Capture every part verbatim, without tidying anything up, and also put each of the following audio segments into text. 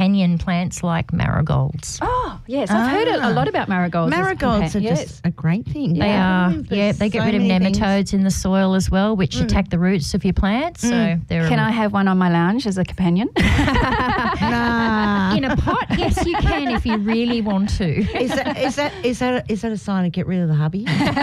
companion plants like marigolds. Oh, yes. I've Ah. heard a, a lot about marigolds. as Marigolds compa- are yes. just a great thing. They Yeah. are, There's yeah, they get so rid of many things. nematodes in the soil as well, which attack the roots of your plants. So they're Can a- I have one on my lounge as a companion? Nah. in a pot? Yes, you can if you really want to. Is that is that is that a, is that a sign to get rid of the hubby?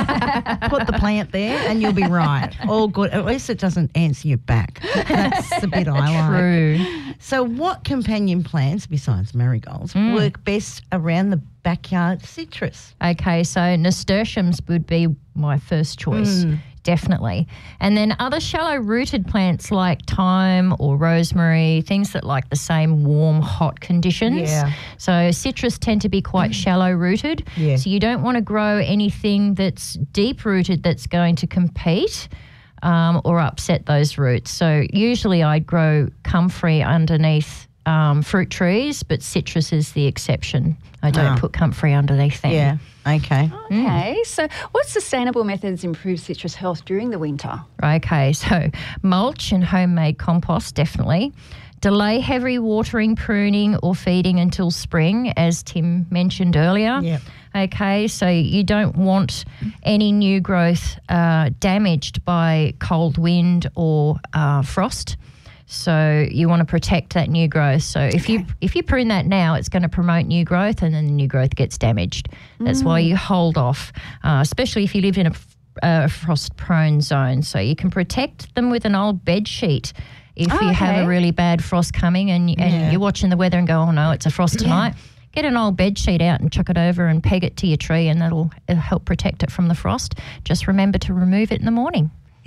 Put the plant there, and you'll be right. All good. At least it doesn't answer you back. That's the bit I like. True. So, what companion plants besides marigolds work best around the backyard citrus? Okay, so nasturtiums would be my first choice, definitely. And then other shallow-rooted plants like thyme or rosemary, things that like the same warm, hot conditions. Yeah. So citrus tend to be quite shallow-rooted. Yeah. So you don't want to grow anything that's deep-rooted that's going to compete um, or upset those roots. So usually I'd grow comfrey underneath um, fruit trees, but citrus is the exception. I don't Ah. put comfrey underneath them. Yeah. Okay. Okay. So what sustainable methods improve citrus health during the winter? Okay, so mulch and homemade compost, definitely. Delay heavy watering, pruning or feeding until spring, as Tim mentioned earlier. Yep. Okay, so you don't want any new growth uh, damaged by cold wind or uh, frost. So you want to protect that new growth. So if you if you prune that now, it's going to promote new growth, and then the new growth gets damaged. That's why you hold off, uh, especially if you live in a, f- a frost-prone zone. So you can protect them with an old bed sheet. If Oh, you have okay. a really bad frost coming and, and Yeah. you're watching the weather and go, oh no, it's a frost tonight, get an old bed sheet out and chuck it over and peg it to your tree, and that'll it'll help protect it from the frost. Just remember to remove it in the morning.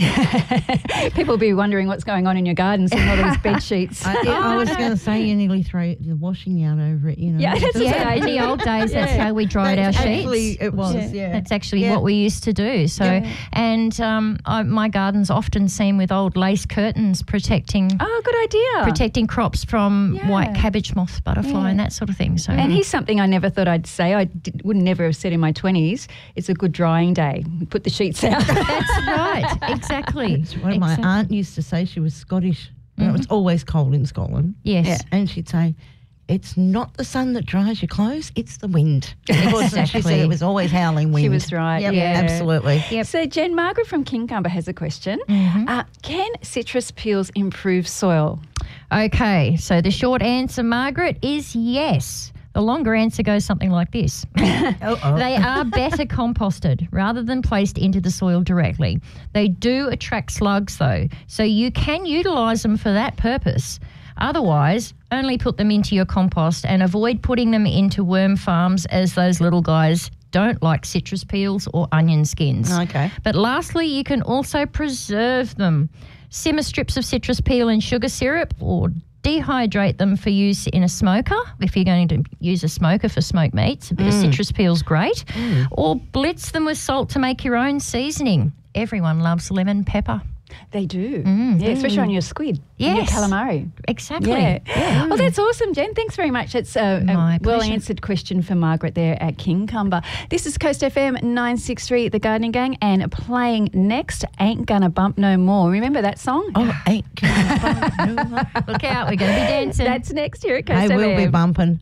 People will be wondering what's going on in your garden, seeing all these bed sheets. I, yeah, I was going to say you nearly throw the washing out over it, you know. Yeah, that's a Yeah, good in the idea. old days, that's how we dried our That's sheets. actually, it was, yeah. That's actually Yeah. what we used to do. So, Yeah. and um, I, my garden's often seen with old lace curtains protecting Oh, good idea. protecting crops from Yeah. white cabbage moth, butterfly, Yeah. and that sort of thing. So, And here's something I never thought I'd say. I did, would never have said in my twenties. It's a good drying day. Put the sheets out. that's right, exactly. What my Exactly. aunt used to say, she was Scottish. And it was always cold in Scotland. Yes. Yeah. And she'd say, it's not the sun that dries your clothes, it's the wind. Because she Exactly. said it was always howling wind. She was right, Yep, yeah. absolutely. Yep. So Jen, Margaret from Kincumber has a question. Uh, can citrus peels improve soil? Okay, so the short answer, Margaret, is yes. The longer answer goes something like this. Uh-oh. They are better composted rather than placed into the soil directly. They do attract slugs though, so you can utilise them for that purpose. Otherwise, only put them into your compost and avoid putting them into worm farms, as those little guys don't like citrus peels or onion skins. Okay. But lastly, you can also preserve them. Simmer strips of citrus peel in sugar syrup or dehydrate them for use in a smoker. If you're going to use a smoker for smoked meats, a bit of citrus peel's great. Or blitz them with salt to make your own seasoning. Everyone loves lemon pepper. They do. Yeah, especially on your squid. and Your Yes. calamari. Exactly. Yeah. Oh, that's awesome, Jen. Thanks very much. It's a, My a pleasure. well-answered question for Margaret there at Kincumber. This is Coast F M nine six three, The Gardening Gang, and playing next, Ain't Gonna Bump No More. Remember that song? Oh, ain't gonna Look out, we're going to be dancing. That's next here at Coast I F M. will be bumping.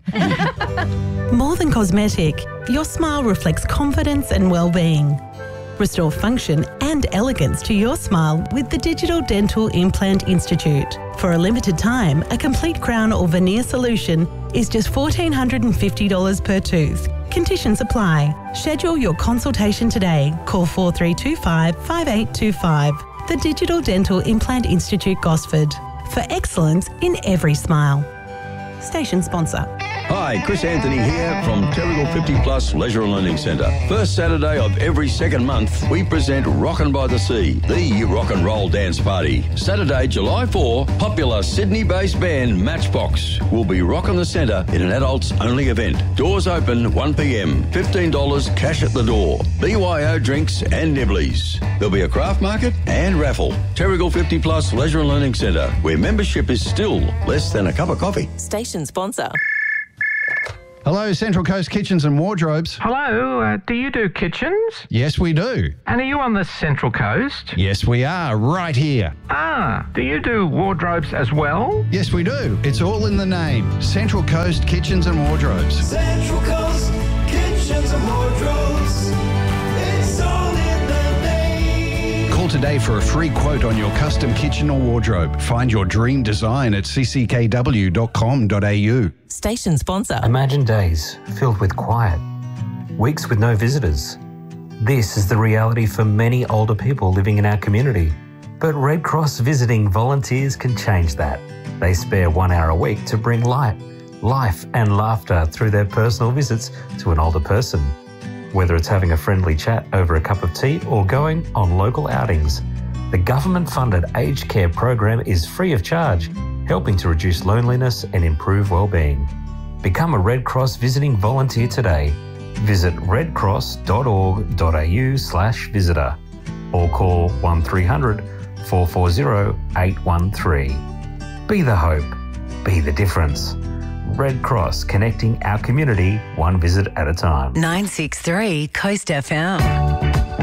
More than cosmetic, your smile reflects confidence and well-being. Restore function and elegance to your smile with the Digital Dental Implant Institute. For a limited time, a complete crown or veneer solution is just one thousand four hundred fifty dollars per tooth. Conditions apply. Schedule your consultation today. Call four three two five, five eight two five. The Digital Dental Implant Institute, Gosford. For excellence in every smile. Station sponsor. Hi, Chris Anthony here from Terrigal fifty Plus Leisure and Learning Centre. First Saturday of every second month, we present Rockin' by the Sea, the rock and roll dance party. Saturday, July fourth, popular Sydney-based band Matchbox will be rocking the centre in an adults-only event. Doors open one p m, fifteen dollars cash at the door. B Y O drinks and nibblies. There'll be a craft market and raffle. Terrigal fifty Plus Leisure and Learning Centre, where membership is still less than a cup of coffee. Station sponsor. Hello, Central Coast Kitchens and Wardrobes. Hello, uh, do you do kitchens? Yes, we do. And are you on the Central Coast? Yes, we are, right here. Ah, do you do wardrobes as well? Yes, we do. It's all in the name. Central Coast Kitchens and Wardrobes. Central Coast Kitchens and Wardrobes. It's all in the name. Call today for a free quote on your custom kitchen or wardrobe. Find your dream design at c c k w dot com dot a u. Station sponsor. Imagine days filled with quiet, weeks with no visitors. This is the reality for many older people living in our community. But Red Cross visiting volunteers can change that. They spare one hour a week to bring light, life and laughter through their personal visits to an older person. Whether it's having a friendly chat over a cup of tea or going on local outings, the government-funded aged care program is free of charge, helping to reduce loneliness and improve well-being. Become a Red Cross visiting volunteer today. Visit redcross.org.au slash visitor or call one three hundred, four four zero, eight one three. Be the hope. Be the difference. Red Cross, connecting our community one visit at a time. nine six three Coast F M.